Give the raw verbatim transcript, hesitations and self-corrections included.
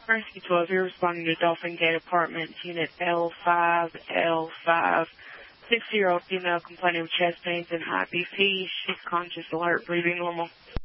Rescue twelve, you're responding to Dolphin Gate Apartments, Unit L five L five. Six-year-old female complaining of chest pains and high B P. She's conscious, alert, breathing normal.